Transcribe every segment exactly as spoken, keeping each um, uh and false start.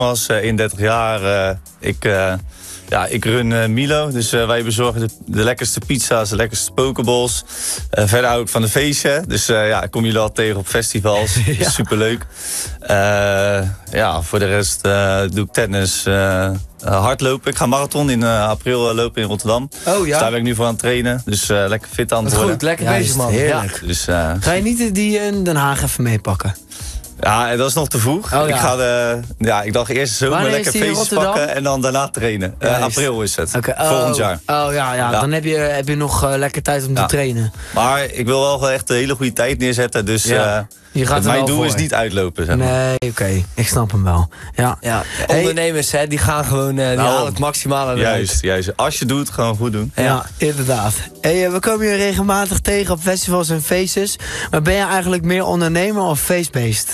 was, uh, eenendertig jaar. Uh, ik, uh, ja, ik run uh, Milo, dus uh, wij bezorgen de, de lekkerste pizza's, de lekkerste pokeballs. Uh, verder hou ik van de feestje, dus uh, ja, ik kom jullie al tegen op festivals. Ja. Superleuk. Uh, ja, voor de rest uh, doe ik tennis, uh, uh, hardlopen. Ik ga marathon in uh, april uh, lopen in Rotterdam. Oh ja? Dus daar ben ik nu voor aan het trainen, dus uh, lekker fit aan het worden. Goed, lekker ja, bezig man. Heerlijk. Ja. Dus, uh, Ga je niet die in Den Haag even meepakken? Ja, dat is nog te vroeg. Oh, ja. Ik, ga de, ja, ik dacht eerst zomer Wanneer lekker is die in feestjes Rotterdam? pakken en dan daarna trainen. Uh, april is het, Okay. Oh, volgend jaar. Oh ja, ja. Ja. Dan heb je, heb je nog uh, lekker tijd om Ja. te trainen. Maar ik wil wel echt een hele goede tijd neerzetten. Dus Ja. uh, Je gaat er mijn wel doel voor. is niet uitlopen. Zeg maar. Nee, oké. Okay. Ik snap hem wel. Ja. Ja, Hey. ondernemers, hè, die gaan gewoon uh, die Nou, halen het maximale eruit. Juist, juist. Als je doet, gewoon goed doen. Ja, ja, inderdaad. Hey, uh, we komen je regelmatig tegen op festivals en feestjes. Maar ben je eigenlijk meer ondernemer of feestbeest?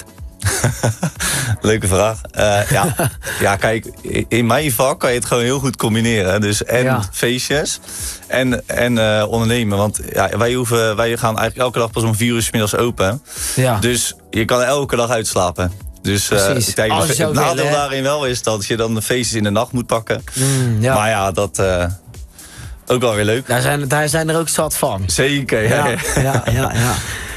Leuke vraag. Uh, ja. ja, kijk, in mijn vak kan je het gewoon heel goed combineren. Dus en Ja. feestjes en, en uh, ondernemen. Want ja, wij, hoeven, wij gaan eigenlijk elke dag pas om vier uur 's middags open. Ja. Dus je kan elke dag uitslapen. Dus uh, Precies. kijk, Als je het zou nadeel willen, hè? daarin wel is dat je dan de feestjes in de nacht moet pakken. Mm, ja. Maar ja, dat uh, ook wel weer leuk. Daar zijn, daar zijn er ook zat van. Zeker, ja. Ja, ja, ja. ja.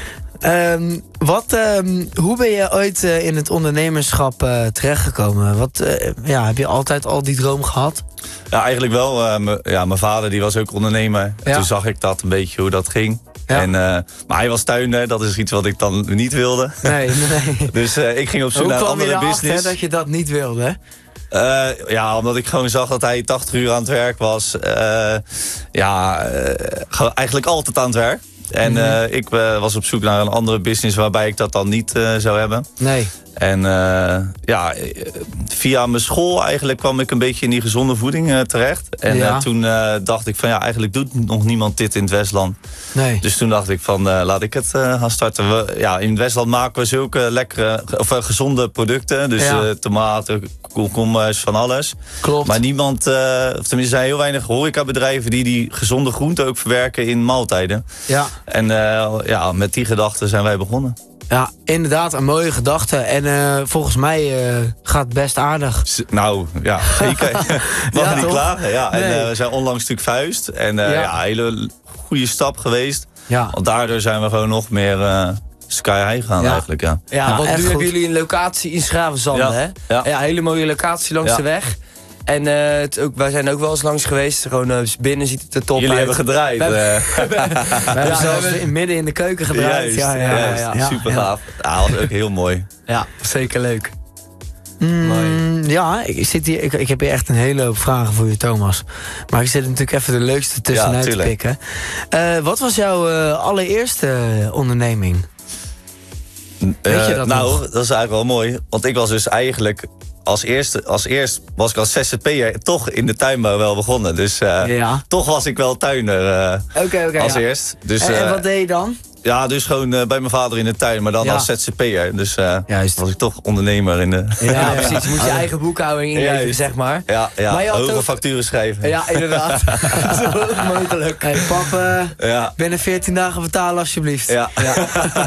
Um, wat, um, hoe ben je ooit uh, in het ondernemerschap uh, terechtgekomen? Wat, uh, ja, heb je altijd al die droom gehad? Ja, eigenlijk wel. Uh, m- ja, mijn vader die was ook ondernemer. Ja. Toen zag ik dat een beetje hoe dat ging. Ja. En, uh, maar hij was tuinder, dat is iets wat ik dan niet wilde. Nee, nee. Dus uh, ik ging op zoek Hoe naar een kwam je andere erachter business. dat je dat niet wilde? Uh, ja, omdat ik gewoon zag dat hij tachtig uur aan het werk was. Uh, ja, uh, gewoon eigenlijk altijd aan het werk. En uh, ik uh, was op zoek naar een andere business waarbij ik dat dan niet uh, zou hebben. Nee. En uh, ja, via mijn school eigenlijk kwam ik een beetje in die gezonde voeding uh, terecht. En Ja. uh, toen uh, dacht ik van ja, eigenlijk doet nog niemand dit in het Westland. Nee. Dus toen dacht ik van uh, laat ik het uh, gaan starten. We, ja, in het Westland maken we zulke lekkere, of uh, gezonde producten. Dus Ja. uh, tomaten, komkommers, van alles. Klopt. Maar niemand, uh, of tenminste er zijn heel weinig horecabedrijven die die gezonde groenten ook verwerken in maaltijden. Ja. En uh, ja, met die gedachten zijn wij begonnen. Ja, inderdaad, een mooie gedachte. En uh, volgens mij uh, gaat het best aardig. S- Nou, ja, zeker. Mag Ja, niet toch? klagen. Ja. Nee. En uh, we zijn onlangs natuurlijk verhuisd. En uh, Ja. ja, een hele goede stap geweest. Ja. Want daardoor zijn we gewoon nog meer uh, sky high gegaan Ja. eigenlijk. Ja. Ja, Nou, want echt nu goed. hebben jullie een locatie in Schravenzande, Ja, hè? ja. Ja, een hele mooie locatie langs Ja. de weg. En uh, het ook, wij zijn ook wel eens langs geweest. Gewoon uh, binnen ziet het er top Jullie uit. hebben gedraaid. We hebben- uh, We hebben Ja, zelfs we hebben- in, midden in de keuken gedraaid. juist, ja, ja, juist. ja, ja. Super Ja. gaaf. Ja, dat was ook heel mooi. Ja, zeker leuk. Mm, ja, ik, zit hier, ik, ik heb hier echt een hele hoop vragen voor je, Thomas. Maar ik zit er natuurlijk even de leukste tussenuit Ja, te tuurlijk. pikken. Uh, wat was jouw uh, allereerste onderneming? Weet je Uh, dat nou, nog? dat is eigenlijk wel mooi. Want ik was dus eigenlijk als eerste, als eerst was ik als Z Z P'er toch in de tuinbouw wel begonnen. Dus uh, Ja. toch was ik wel tuiner uh, Oké, oké. als ja. eerst. Dus, En, en uh, wat deed je dan? ja, dus gewoon uh, bij mijn vader in de tuin, maar dan Ja. als Z Z P'er. Dus uh, Juist. was ik toch ondernemer in de... Ja, Ja, precies. Je moet je eigen boekhouding inleveren, Juist. zeg maar. Ja, ja. Maar je had hoge ook- facturen schrijven. Ja, inderdaad. Zo mogelijk. Hey, pap, uh, Ja. binnen veertien dagen betalen alsjeblieft. Ja. Ja.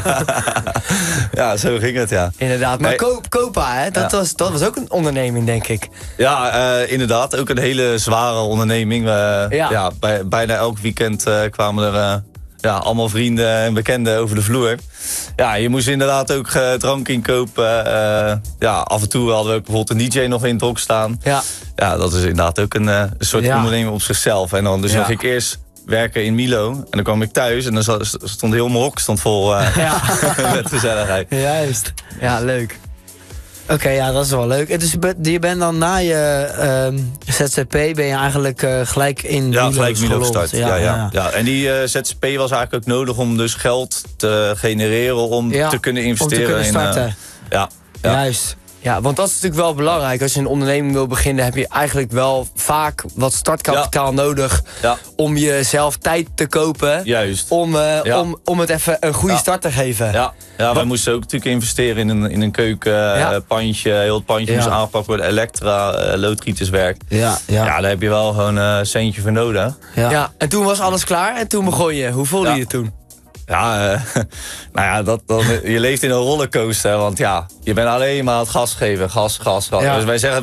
Ja, zo ging het, ja. Inderdaad. Maar Nee. Koop, Copa, hè, dat, Ja. was, dat was ook een onderneming, denk ik. Ja, uh, inderdaad. Ook een hele zware onderneming. Uh, Ja. ja. bij, bijna elk weekend uh, kwamen er uh, ja, allemaal vrienden en bekenden over de vloer. Ja, je moest inderdaad ook uh, drank inkopen. Uh, ja, af en toe hadden we ook bijvoorbeeld een D J nog in het hok staan. Ja. Ja, dat is inderdaad ook een, uh, een soort Ja. onderneming op zichzelf. En dan dus Ja. nog ik eerst werken in Milo. En dan kwam ik thuis en dan zat- stond heel mijn hok stond vol uh, Ja. met gezelligheid. Juist. Ja, leuk. Oké, ja, dat is wel leuk. En dus je bent- je bent dan na je uh, Z Z P ben je eigenlijk uh, gelijk in Ja, Milo's gelijk Milo gerold. gestart. Ja, ja, ja. En die uh, Z Z P was eigenlijk ook nodig om dus geld te genereren om Ja, te kunnen om te investeren kunnen in. starten. Uh, ja, ja. Juist. Ja, want dat is natuurlijk wel belangrijk. Als je een onderneming wil beginnen, heb je eigenlijk wel vaak wat startkapitaal nodig Ja. om jezelf tijd te kopen. Juist. Om, uh, Ja. om, om het even een goede Ja. start te geven. Ja, ja wij moesten ook natuurlijk investeren in een, in een keuken, Ja. uh, pandje. Heel het pandje Ja. moest aangepakt worden. Elektra, uh, loodgieterswerk. Ja, Ja. ja. daar heb je wel gewoon uh, een centje voor nodig. ja. Ja, en toen was alles klaar en toen begon je. Hoe voelde Ja. je je toen? Ja, uh, nou ja, dat, dan, je leeft in een rollercoaster. Want ja, je bent alleen maar aan het gas geven. Gas, gas, gas. Ja. Dus wij zeggen